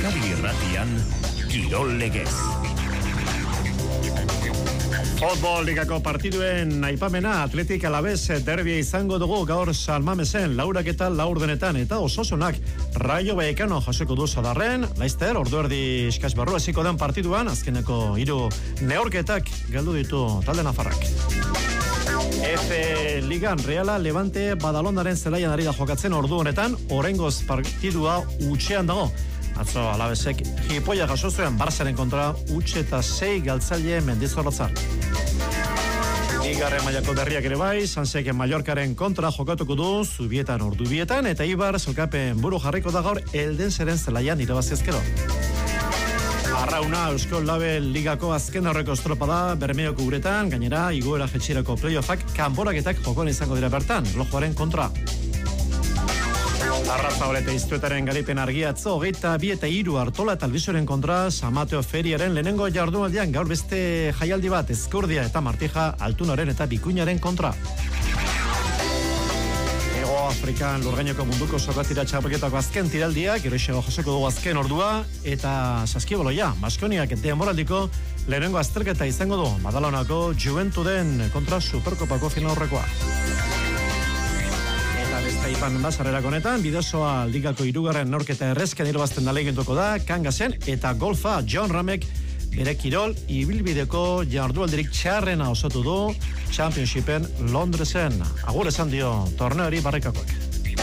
Euskadi Irratian, Kirol Legez. Futbol ligako partiduen aipamena Atletik Alabez derbia izango dugu gaur San Mamesen 4:04 eta Osasunak Rayo Vallecano jasoko du Sadarren. Laster orduerdi eskas barru hasiko den partiduan azkeneko 3 neurketak galdu ditu talde nafarrak. F Ligan Reala Levante Badalondaren zelaian ari da jokatzen ordu honetan, oraingoz partidua utxean dago. Atzo Alabezek jipoia jaso zuen Barçaren kontra 6 galtzaile Mendizorrotzar. Bigarren mailako berriak ere bai, Sansek Mallorcaren kontra jokatuko du Zubietan ordubietan eta Ibar zelkapen buru jarriko da gaur Eldenseren zelaian irabazi ezkero. Arrauna Euskal Label Ligako azken aurreko estropada Bermeoko uretan, gainera igoera jetxirako playoffak kanporaketak jokoan izango dira bertan, Lojoaren kontra. Arrazabaleta iztuetaren garipen argiatzo, 22 eta 3 Artola eta Albizoren kontra San Mateo Feriaren lehenengo jardunaldian gaur beste jaialdi bat Ezkurdia eta Martija Altunaren eta Bikuñaren kontra. Ego Afrikan lurgainoko munduko sokatira txapelketako azken tiraldia, gero isego jasoko dugu azken ordua eta saskiboloia, Baskoniak denboraldiko lehenengo azterketa izango du Badalonako Juventuden kontra Superkopako finalaurrekoa. Ipan Basarrerako honetan, Bidasoa Ligako 3. Norketa errezken irabazten dalegintuko da, Kangasen eta golfa John Ramek bere kirol ibilbideko jardualdirik txarrena osatu du Championshipen Londresen. Agur esan dio torneori barrikakoak.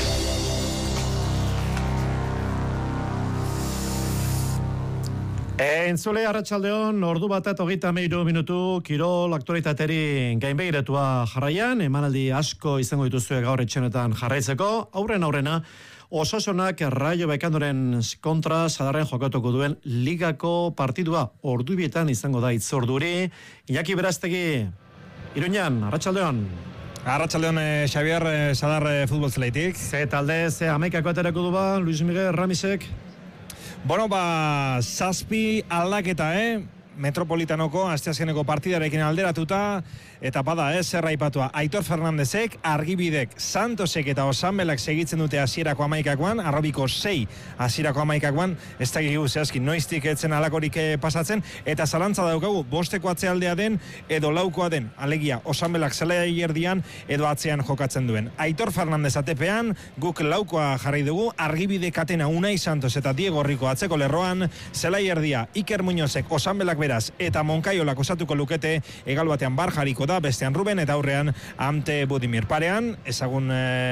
Entzule arratsaldeon, ordu bat eta 33 minutu kirol aktualitateri gainbegiratua jarraian, emanaldi asko izango dituzue gaur etxenetan jarraitzeko, aurrena Osasunak Rayo Vallecanoren kontra Sadarren jokatuko duen ligako partidua ordubietan izango da itzorduri. Iñaki Beraztegi, Iruñan, arratsaldeon. Arratsaldeon Xavier, Sadar futbol zelaitik. Ze talde, ze amaikako aterako du ba, Luis Miguel Ramisek? Bueno, zazpi aldaketa, Metropolitanoko asteazkeneko partidarekin alderatuta, eta bada zer aipatua. Aitor Fernandezek, Argibidek, Santosek eta Osanbelak segitzen dute hasierako 11koan, Arrobiko 6 hasierako 11koan, ez dakigu zehazki noiztik etzen alakorik pasatzen, eta zalantza daukagu, bosteko atzealdea den, edo laukoa den, alegia Osanbelak zelai erdian, edo atzean jokatzen duen. Aitor Fernandez atepean, guk laukoa jarri dugu, Argibide Katena Unai Santos eta Diego Rico atzeko lerroan, zelai erdia Iker Muñozek, Osanbelak beraz, eta Monkaiolak osatuko lukete, egal batean Bar jarriko da, bestean Ruben eta aurrean Ante Budimir. Parean, ezagun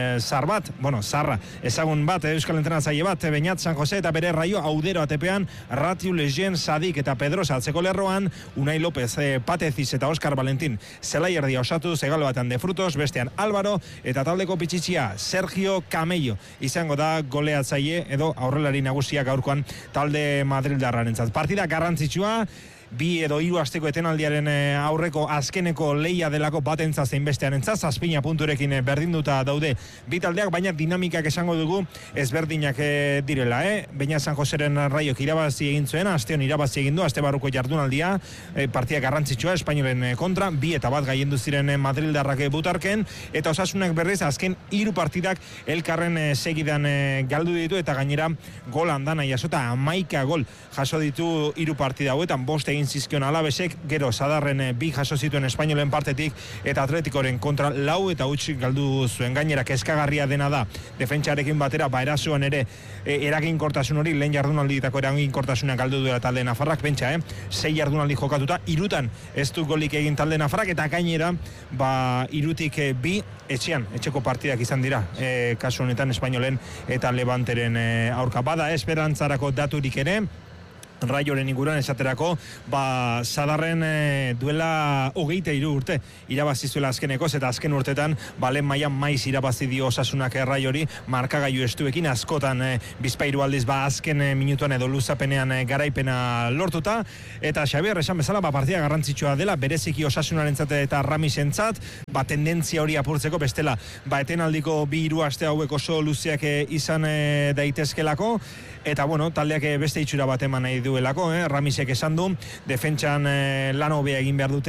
zarra, ezagun bat, euskal entrenatzaile bat, Beñat San Jose eta bere Raio Audero atepean, Ratiu Legien, Sadik eta Pedrosa atzeko lerroan, Unai López, Pateziz eta Oscar Valentín zelai erdia osatu, egal batean De Frutos, bestean Álvaro, eta taldeko pitxitxia Sergio Camello izango da goleatzaile edo aurrelari nagusia gaurkoan talde madrildarrarentzat. Partida garrantzitsua, 2 edo 3 asteko etenaldiaren aurreko azkeneko leia delako batentza zein bestearentzat, 7 punturekin berdinduta daude bi taldeak, baina dinamikak esango dugu ezberdinak direla, Beñat San Joseren Raiok irabazi egin zuen, asteon irabazi egin du, aste barruko jardunaldia, partia garrantzitsua Espainolen kontra, 2 eta 1 gaiendu ziren madrildarrak butarken, eta Osasunak berriz azken 3 partidak elkarren segidan galdu ditu, eta gainera gol andana jasota 11 gol jaso ditu 3 partida hauetan, 5 egin zizkion Alabesek, gero Sadarren 2 jaso zituen Espainolen partetik, eta Atletikoren kontra 4 eta 8 galdu zuen. Gainera kezkagarria dena da defentsarekin batera, erasoan ere eraginkortasun hori, lehen jardunaldietako eraginkortasuna galdu duela talde nafarrak, pentsa, 6 jardunaldi jokatuta, 3 ez du golik egin talde nafarrak, eta gainera 3tik 2 etxeko partidak izan dira, kasu honetan Espainolen eta Levanteren aurka. Bada esperantzarako daturik ere, Raioren inguruan esaterako, Sadarren duela 23 urte irabazizuela azkenekoz, eta azken urtetan lehen mailan maiz irabazi dio Osasunak Raiori, markagailu estuekin askotan bizpahiru aldiz azken minutuan edo luzapenean garaipena lortuta, eta Xabier esan bezala partida garrantzitsua dela, bereziki Osasunarentzat eta Ramisentzat, tendentzia hori apurtzeko, bestela etenaldiko 2-3 aste hauek oso luzeak izan daitezkelako, eta taldeak beste itxura bat eman nahi duelako, Ramisek esan du, defentsan lan hobea egin behar dutela,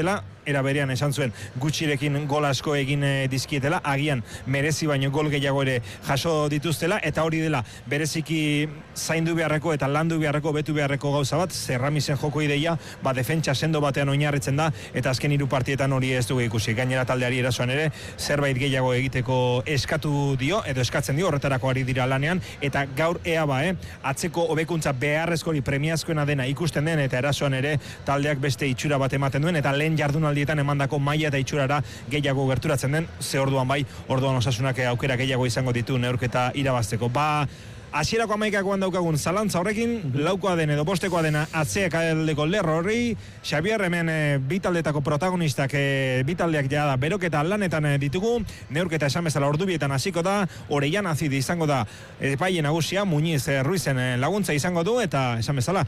era berean esan zuen gutxirekin gol asko egin dizkietela, agian merezi baino gol gehiago ere jaso dituztela, eta hori dela bereziki zaindu beharreko eta landu beharreko, betu beharreko gauza bat, Ramisen joko ideia, defentsa sendo batean oinarritzen da, eta azken 3 partietan hori ez dugu ikusi. Gainera taldeari erasoan ere, zerbait gehiago egiteko eskatu dio, edo eskatzen dio, horretarako ari dira lanean, eta gaur ea atzeko hobekuntza beharrezkori premiazkoena dena ikusten den, eta erasoan ere taldeak beste itxura bat ematen duen, eta lehen jardunaldietan emandako maila eta itxurara gehiago gerturatzen den, ze orduan Osasunak aukera gehiago izango ditu neurketa irabazteko. Hasierako 11koan daukagun zalantza horrekin, laukoa den edo bostekoa dena atzeak aldeko lerro horri, Xabier hemen bitaldetako protagonistak bitaldeak ja da beroketa lanetan ditugu, neurketa esan bezala ordubietan hasiko da, Orellana Azidi izango da epaile nagusia, Muñiz Ruizen laguntza izango du, eta esan bezala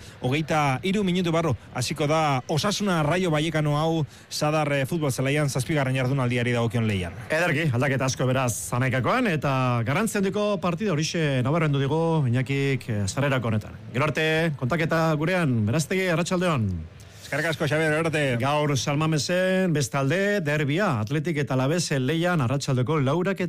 23 minutu barru hasiko da Osasuna Raio Vallecano hau Sadar futbol zelaian 7. jardunaldiari dagokion leian. Ederki, aldaketa asko beraz 11koan, eta garrantzia handiko partida horixe nabarmendu digu Iñakik zarrerako honetan. Gero arte, kontaketa gurean, Beraztegi, arratsaldeon. Eskerrik asko, Xabier, gero arte. Gaur Salmamesen, bestalde, derbia, Atletik eta Alabesen leian, arratsaldeko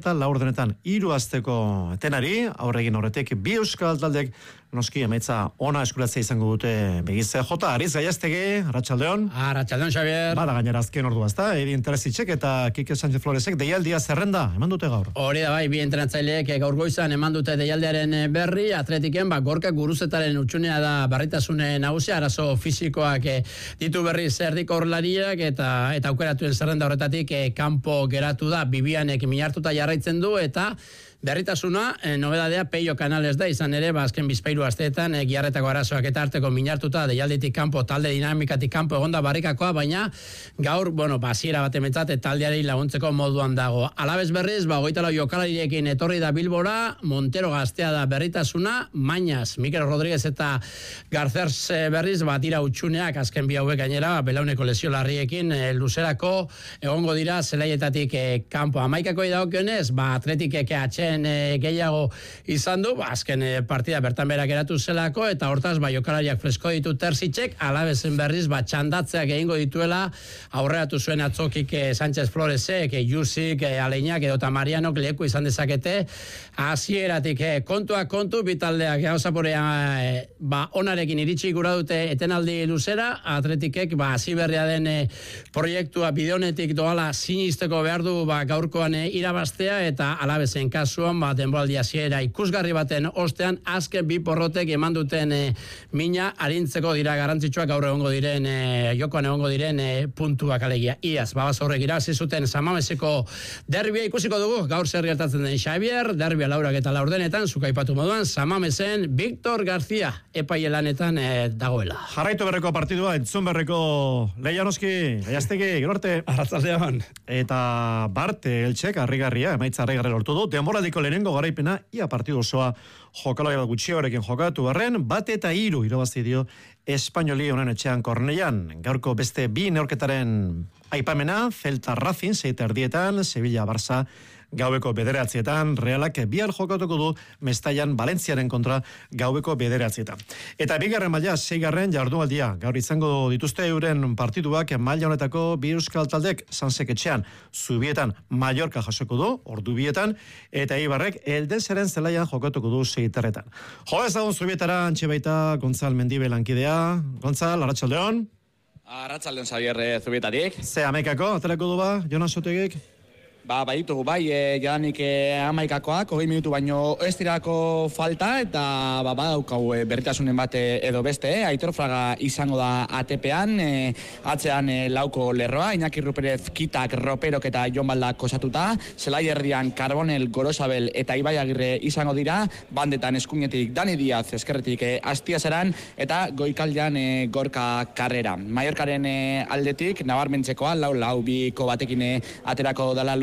4:04 3 asteko etenari, aurregin horretik 2 euskal taldek noski emaitza ona eskuratzea izango dute begize jota. Ariz Gaiastegi, arratsaldeon. Arratsaldeon, Xabier. Bada gainera azken ordua, ezta? Edi Interesitzek eta Kike Sánchez Floresek deialdia zerrenda eman dute gaur. Hori da bai, bi entrenatzaileek gaur goizan eman dute deialdiaren berri. Atletiken Gorka Guruzetaren utxunea da barritasune nagusia, arazo fisikoak ditu berri zerdiko horlariak eta aukeratuen zerrenda horretatik kanpo geratu da. Bibianek minartuta jarraitzen du, eta berritasuna, nobedadea Peio Canales da, izan ere, azken bizpairu asteetan giarretako arazoak eta arteko minartuta, deialditik kanpo, talde dinamikatik kanpo egonda barrikakoa, baina gaur, hasiera bat emetzat, taldeari laguntzeko moduan dago. Alabez berriz, 24 jokalariekin etorri da Bilbora, Montero gaztea da berritasuna, Mañas, Mikel Rodríguez eta Garcers berriz, dira utxuneak, azken bi hauek gainera, belauneko lesio larriekin, luzerako egongo dira zelaietatik kanpo. 11koei dagokionez, Atletikek gehiago izan du, azken partida bertan bera geratu zelako, eta hortaz jokalariak fresko ditu Terzitzek, Alabezen berriz txandatzeak egingo dituela, aurreratu zuen atzokik Sánchez Floresek, Jusik, Aleinak edo Marianok leku izan dezakete, hasieratik kontuak kontu, bitaldeak gauzaporea onarekin iritsi gura dute etenaldi luzera, Atletikek hasi berria den proiektua bideonetik doala sinisteko behar du gaurkoan irabaztea, eta Alabezen kasu denboraldi hasiera ikusgarri baten ostean, azken bi porrotek eman duten mina arintzeko dira garrantzitsuak gaur egongo diren jokoan egongo diren puntuak alegia. Iaz, Babazorrek irabazi zuten Samameseko derbia ikusiko dugu, gaur zer gertatzen den Xabier, derbia 4:04 zuk aipatu moduan, Samamesen Víctor García epaile lanetan dagoela. Jarraitu berreko partidua, entzun berreko Leianoski, Gaiastegi, gero arte. Arratsaldeon. Eta Barte Eltsek harrigarria, emaitza harrigarria lortu du, denboraldiko lehenengo garaipena, ia partidu osoa jokalari gutxiagorekin jokatu barren, 1-3 irabazi dio Espainoli honen etxean Kornellan. Gaurko beste bi neurketaren aipamena, Celta Racing 6:30, Sevilla Barça gaueko 9:00, Realak bihar jokatuko du Mestaian Valentziaren kontra gaueko 9:00. Eta bigarren maila 6. jardunaldia, gaur izango dituzte euren partiduak maila honetako bi euskal taldek Sansek etxean, Zubietan Mallorca jasoko du, Ordubietan, eta Eibarrek Eldezeren zelaian jokatuko du 6:00. Jo ezagun Zubietara antxe baita Gontzal Mendibe lankidea. Gontzal, arratsaldeon. Arratsaldeon, Xabier, Zubietatik. Ze 11ko, aterako du Jonas Otegik? Baditugu, jadanik 11koak, 20 minutu baino ez dirako falta, eta badaukau berritasunen bat edo beste, Aitor Fraga izango da ATP-an, atzean lauko lerroa, Iñaki Ruperez, Kitak, Roperok eta Jon Baldak osatuta, Zelai erdian Carbonel, Gorosabel eta Ibai Agirre izango dira, bandetan eskuinetik Dani Diaz, eskerretik Astiazeran, eta goikaldean Gorka Carrera. Mallorcaren aldetik, nabarmentzekoa, lau biko batekin aterako dala luz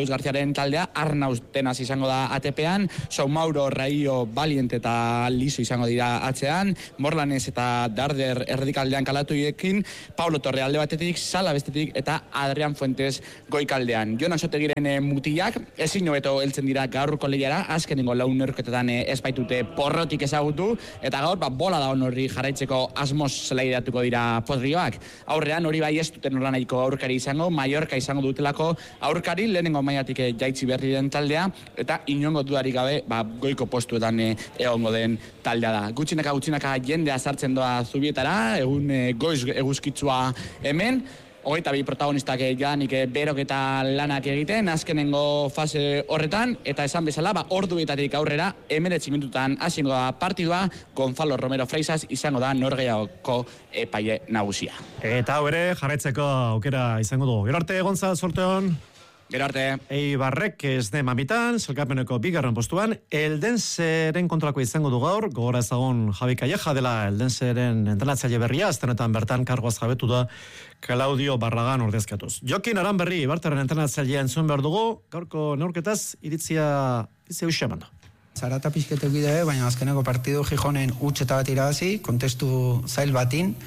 Carlos Garziaren taldea, Arnaus Tenas izango da ATP-an, São Mauro, Raio, Valiant eta Liso izango dira atzean, Morlanes eta Darder erdikaldean kalatuiekin, Paulo Torre alde batetik, Sala bestetik eta Adrián Fuentes goikaldean. Jonan Sotegiren mutilak ezin hobeto heltzen dira gaurko lehiara, azkenengo lau neurketetan ez baitute porrotik ezagutu, eta gaur bola da horri jarraitzeko asmoz zelaidatuko dira podrioak. Aurrean hori bai ez duten nahiko aurkari izango, Mallorca izango dutelako aurkari, lehenengo mailatik jaitsi berri den taldea, eta inongo dudarik gabe goiko postuetan egongo den taldea da. Gutxinaka jendea sartzen doa Zubietara, egun goiz eguzkitzua hemen, 22 protagonistak jadanik berok eta lanak egiten, azkenengo fase horretan, eta esan bezala, orduetatik aurrera, 19 minututan hasingo da partidua, Gonzalo Romero Freisas izango da norgehiagoko epaile nagusia. Eta hau ere, jarraitzeko aukera izango du. Gero arte, Gonzalo, sorteon. Gero arte. Eibarrek ez de mamitan, selkapeneko bigarren postuan, Eldenseren kontrako izango du gaur, gogora ezagun Javi Calleja dela Eldenseren entrenatzaile berria, aztenetan bertan kargoaz jabetu da Claudio Barragan ordezkatuz. Jokin Aranberri, Bartaren entrenatzailea entzun behar dugu, gaurko neurketaz iritzia uxeman da. Zarata pixketek bide, baina azkeneko partidu Gijonen utxeta bat irabazi, kontestu zail batin,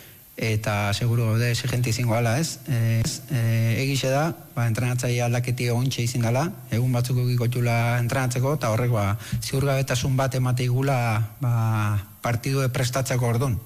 eta seguro gaude exigente izango ala, ez? Egixe da, entrenatzaile aldaketi egontxe izin dela, egun batzuk egikotxula entrenatzeko, eta horrek ziurgabetasun bat emate igula partidu prestatzeko ordun.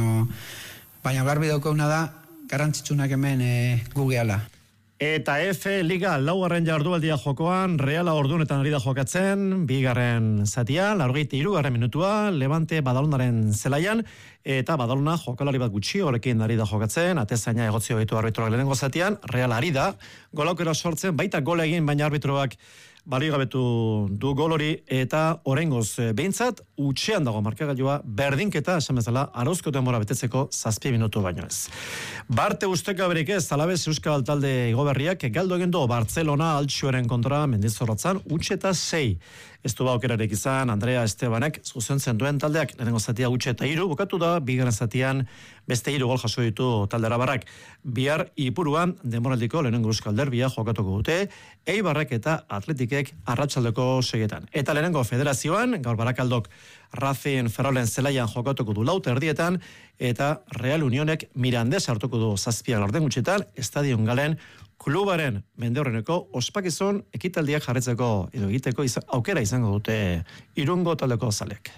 Baina garbi daukauna da, garrantzitsunak hemen gugeala. Eta F Liga laugarren jardunaldia jokoan, Reala ordunetan ari da jokatzen, bigarren zatia, 83. minutua, Levante Badalonaren zelaian, eta Badalona jokalari bat gutxi horrekin ari da jokatzen, atezaina egotzio ditu arbitroak lehenengo zatian, Reala ari da, golaukera sortzen, baita gol egin, baina arbitroak baliogabetu du gol hori, eta oraingoz behintzat, utxean dago markagailua, berdinketa, esan bezala, arauzko denbora betetzeko 7 minutu baino ez. Barte usteka berik ez, Alabez Euskal talde igoberriak, galdu egin du Barcelona altxueren kontra Mendizorrotzan, utxeta 6. Ez du aukerarik izan, Andrea Estebanek zuzentzen duen taldeak, lehenengo zatia utxeta 3, bukatu da, bigarren zatian beste 3 gol jaso ditu talde arabarrak. Bihar Ipuruan, demoraldiko lehenengo Euskal derbia jokatuko dute, Eibarrek eta Atletikek arratsaldeko 6etan. Eta lehenengo federazioan, gaur Barakaldok Racing Ferrolen zelaian jokatuko du 4:00 eta Real Unionek Mirandés hartuko du 7:00 Estadion Galen klubaren mendeurreneko ospakizun ekitaldiak jarretzeko edo egiteko aukera izango dute Irungo taldeko zaleak.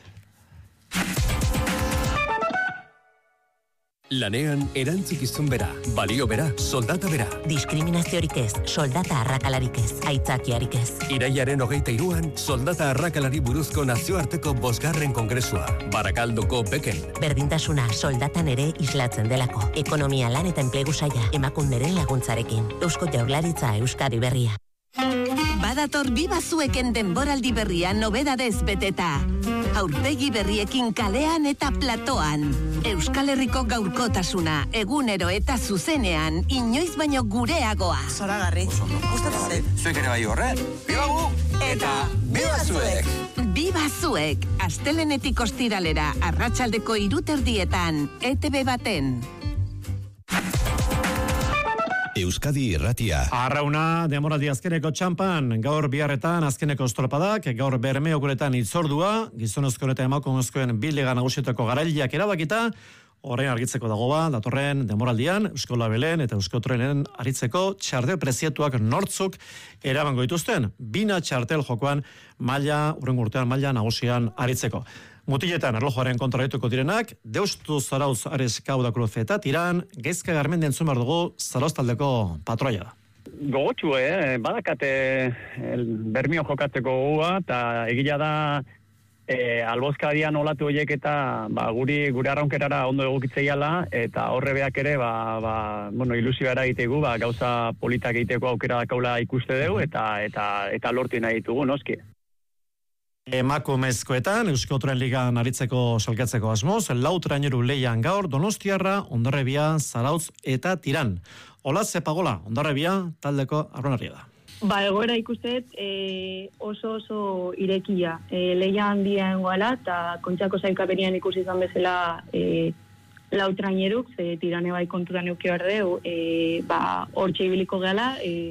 Lanean erantzukizun bera, balio bera, soldata bera. Diskriminaziorik ez, soldata arrakalarik ez, aitzakiarik ez. Irailaren 23an, soldata arrakalari buruzko nazioarteko 5. kongresua, Barakaldoko Beken. Berdintasuna soldatan ere islatzen delako. Ekonomia lan eta enplegu saila, emakunderen laguntzarekin. Eusko Jaurlaritza Euskadi berria. Badator bibazueken denboraldi berria nobedadez beteta. Aurpegi berriekin kalean eta platoan. Euskal Herriko gaurkotasuna, egunero eta zuzenean, inoiz baino gureagoa. Zoragarri. Gustatzen zait. Zuek ere bai horre. Biba gu! Eta bibazuek! Bibazuek, astelenetik ostiralera, arratsaldeko 3:00 ETB baten. Euskadi Irratia. Arrauna, demoraldi azkeneko txampan, gaur biharretan azkeneko estropadak, gaur Bermeokuretan itzordua, gizonezkoen eta emakumezkoen biliga nagusietako garailiak erabakita, orain argitzeko dago datorren demoraldian, Euskola Belen eta Euskotrenen aritzeko txartel prezietuak nortzuk erabango dituzten, 2 txartel jokoan urrengo urtean maila nagusian aritzeko. Mutiletan erlojuaren kontra dituko direnak, Deustu Zarauz Ares Kauda Cruz eta Tiran, Gaizka Garmende entzun behar dugu Zarauz taldeko patroia da. Gogotxu, badakate Bermio jokatzeko gogoa, eta egila da albozkadian olatu horiek eta gure arraunkerara ondo egokitzeiala, eta horre beak ere ilusioa egitegu, gauza politak egiteko aukera dakaula ikuste dugu, eta lortu nahi ditugu, noski. Emakumezkoetan, Euskotren Ligan aritzeko salkatzeko asmoz, 4 traineru lehian gaur, Donostiarra, Hondarribia, Zarautz eta Tiran. Olaz Zepagola, Hondarribia, taldeko arronaria da. Egoera ikustet oso irekia. Leia handia engoala, eta kontxako zailkapenian ikusi izan bezala 4 traineruk, Tirane bai kontutan euki behar deu, hortxe ibiliko gala,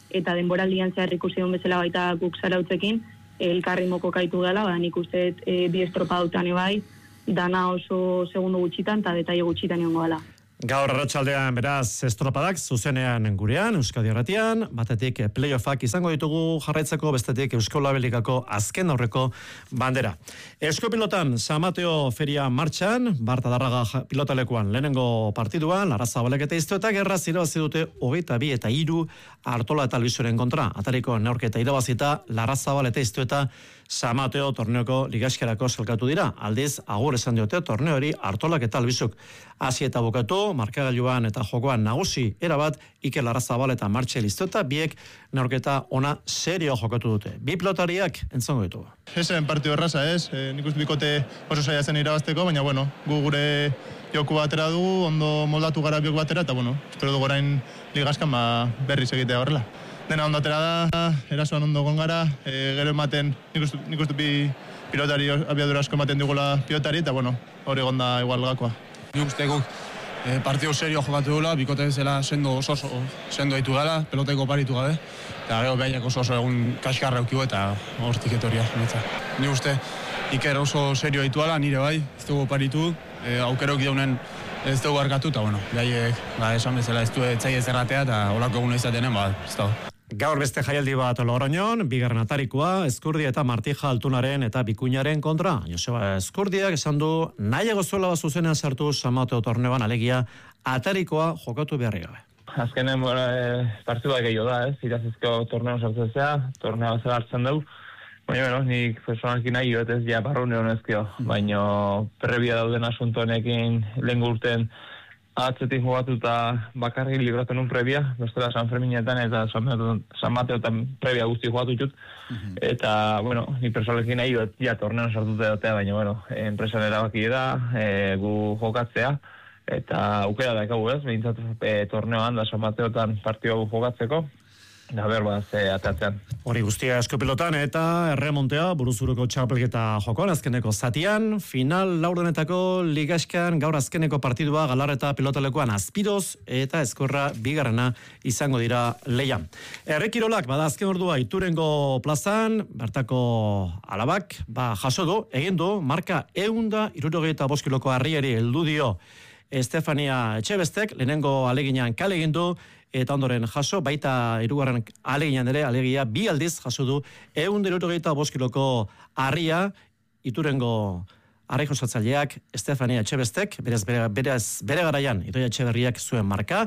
eta denboraldian zehar ikusi duen bezala baita guk Zarautzekin, elkarri moko kaitu dela, nik uste bi estropa dutan bai, dana oso segundo gutxitan eta detaile gutxitan egongo dela. Gaur arratsaldean beraz estropadak zuzenean gurean, Euskadi Irratian, batetik playoffak izango ditugu jarraitzeko, bestetik Eusko Labelikako azken aurreko bandera. Eskopilotan San Mateo feria martxan, Barta Darraga pilotalekuan lehenengo partiduan, Larrazabalek eta Iztuetak erraz irabazi dute 22 eta 3 Artola eta Luisoren kontra. Atariko neurketa irabazita Larrazabal eta Iztueta San Mateo torneoko ligaskerako salkatu dira. Aldiz, agur esan diote torneori Artolak eta Luisok hasi eta bukatu, markagailuan eta jokoan nagusi erabat, Iker Larrazabal eta Martxel Iztueta biek neurketa ona serio jokatu dute. Bi pilotariak entzongo ditugu. Esen partidu erraza ez, nik uste bikote oso saia zen irabazteko, baina bueno, gu gure joku batera dugu, ondo moldatu gara biok batera, eta bueno, espero dugu orain ligaskan berriz egitea horrela. Dena ondo atera da, erasoan ondo gongara, gero ematen, nik uste bi pilotari abiadura asko ematen digula pilotari, eta bueno, hori gonda igual gakoa. Nik uste guk partidu serio jokatu dula, bikote zela sendo oso sendo ditu gala, peloteko paritu gabe, eta gero behaiak oso egun kaskarra eukigu eta hortik etoria. Nik uste Iker oso serio ditu gala, nire bai, ez dugu paritu, aukerok daunen ez dugu arkatu, eta bueno, behaiek esan bezala ez du etzai ez erratea, eta holako egun izatenen, ez dago. Gaur beste jaialdi bat Logroñon, bigarren atarikoa, Ezkurdi eta Martija Altunaren eta Bikuñaren kontra. Joseba Ezkurdiak esan du, nahiago zuela zuzenean sartu San Mateo torneoan, alegia atarikoa jokatu beharri gabe. Azkenen partidu bat gehiago da, irazizko torneo sartzen zea, torneo zela hartzen dugu. Baina, nik personalki nahi ez ja barrune honezkio, baina prebia dauden asunto honekin lehen urten atzetik jogatu eta bakarrik libraten un prebia, bestela San Ferminetan eta San Mateotan prebia guzti jogatu ditut. Eta, bueno, ni personalki nahi ja torneon sartute dotea, baina, bueno, enpresan erabaki da, gu jokatzea, eta aukera da ekagu ez, behintzat torneoan da San Mateotan partio jokatzeko, da berbaz atatzean. Hori guztia Eskopilotan eta erremontea buruzuruko txapelketa jokoan azkeneko zatian, final laurdenetako ligaskan gaur azkeneko partidua Galarreta pilotalekoan Azpiroz eta Ezkorra bigarrena izango dira leian. Errekirolak bada azken ordua Iturengo plazan, bertako alabak, jaso du, egin du, marka 165 kiloko harriari heldu dio Estefania Etxebestek, lehenengo aleginan kale egin du, eta ondoren jaso, baita hirugarren aleginan ere, alegia bi aldiz jaso du 165 kiloko harria, Iturengo arraijosatzaileak Estefania Etxebestek, bere garaian, Idoia Etxeberriak zuen marka,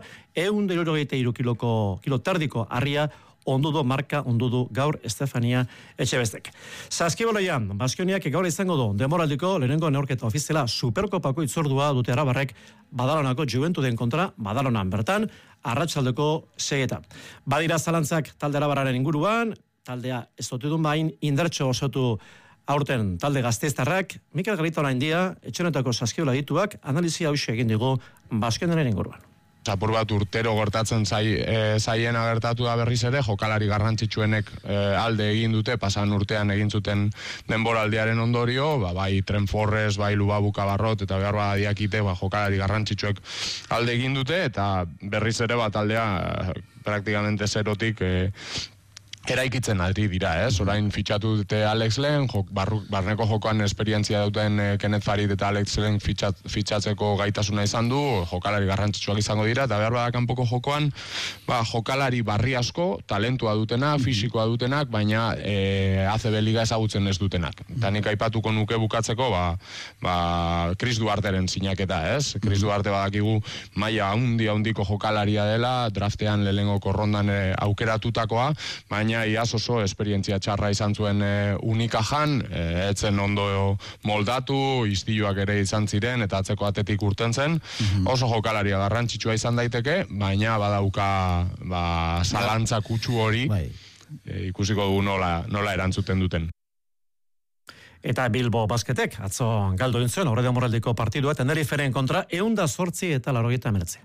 163 kilo terdiko harria, ondudu marka, ondudu gaur Estefania Etxebestek. Saskibaloian, Baskoniak gaur izango du, demoraldiko lehenengo neurketa ofiziala Superkopako itzordua dute Arabarrek Badalonako Juventuden kontra, Badalonan bertan, arratsaldeko 6. Badira zalantzak talde Arabarraren inguruan, taldea ez dutudun bain, indartxo osotu aurten talde Gasteiztarrak, Mikel Garita orain dia, etxonetako Saskibola dituak, analizia hauxe egin digu Baskenaren inguruan. Apur bat urtero gertatzen zaiena gertatu da berriz ere, jokalari garrantzitsuenek alde egin dute, pasan urtean egin zuten denboraldiaren ondorio, bai Trenforres, bai Lubabu Kabarrot, eta behar badiakite, jokalari garrantzitsuek alde egin dute, eta berriz ere bat aldea praktikamente zerotik eraikitzen ari dira, orain fitxatu dute Alex Lehen, barneko jokoan esperientzia duten Kenneth Farid eta Alex Lehen fitxatzeko gaitasuna izan du, jokalari garrantzitsuak izango dira, eta behar bada kanpoko jokoan, jokalari barri asko, talentua dutena, fisikoa dutenak, baina ACB Liga ezagutzen ez dutenak. Eta nik aipatuko nuke bukatzeko, Chris Duarteren sinaketa, Chris Duarte badakigu maila handiko jokalaria dela, draftean lehenengo korrondan aukeratutakoa, baina iaz oso esperientzia txarra izan zuen Unikajan, etzen ondo moldatu, iztiluak ere izan ziren, eta atzeko atetik urten zen, oso jokalaria garrantzitsua izan daiteke, baina badauka zalantza kutsu hori, ikusiko dugu nola erantzuten duten. Eta Bilbo Basketek, atzo galdu dintzuen, horre demoraldiko partidua, Teneriferen kontra, 108 eta 89.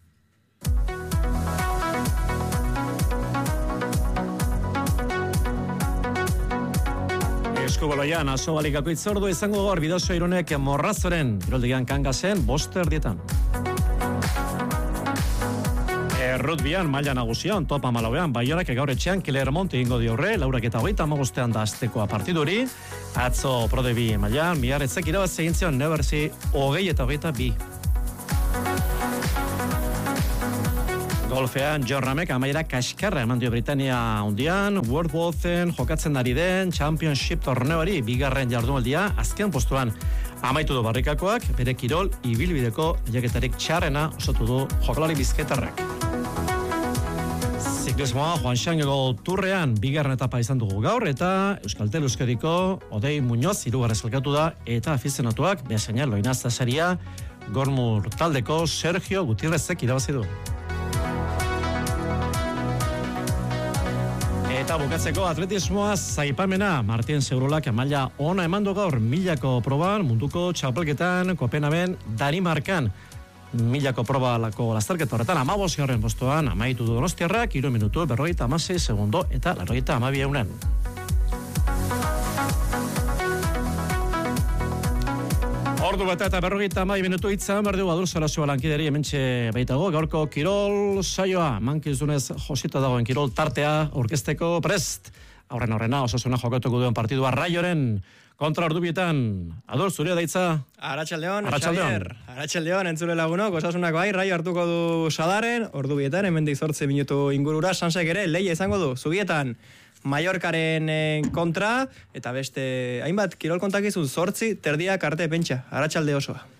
Eskubaloian, asobalikako itzordu izango gaur Bidasoa Irunek Morrazoren, iroldigan Kangasen, 5:00. Rugbyan maila nagusian, top 14an, Baionak gaur etxean Clermont egingo dio aurre, 45 da astekoa partiduri. Atzo Pro D2 mailan, Biarritzek irabazi egin zion Nebersi 20-22. Golfean, John Ramek amaiera kaskarra eman dio Britania hundian, World Watchen jokatzen ari den Championship torneoari bigarren jardunaldia azken postuan amaitu du barrikakoak, bere kirol ibilbideko jaketarik txarrena osatu du jokalari bizkaitarrak. Ziklismoa Juan Xangego turrean bigarren etapa izan dugu gaur eta Euskaltel Euskadiko Odei Muñoz hirugarren sailkatu da eta afizionatuak behasaina loinazta saria Gormur taldeko Sergio Gutierrezek irabazi du. Eta bukatzeko atletismoa zaipamena Martin Segurolak maila ona emandu gaur 1000ko proban munduko txapelketan Kopenhagen Danimarkan 1000ko probalako lasterketa horretan 15. postuan amaitu du donostiarrak 3 minutu 56 segundo eta 92 eunen. Ordu bata eta 52 minutu itzan berdu Adur Sarasua lankideri hementxe baitago gaurko kirol saioa mankizunez josita dagoen kirol tartea aurkezteko prest. Aurrena Osasuna jokatuko duen partidua Raioren kontra Ordubietan. Adur, zurea daitza? Arratsaldeon, Xavier. Arratsaldeon, entzule lagunok, Osasunak bai, Raio hartuko du Sadaren, Ordubietan, hemendik 8 minutu ingurura, Sansek ere, leia izango du, Zubietan. Mallorcaren kontra, eta beste hainbat kirol kontakizun 8 terdiak arte pentsa, arratsalde osoa.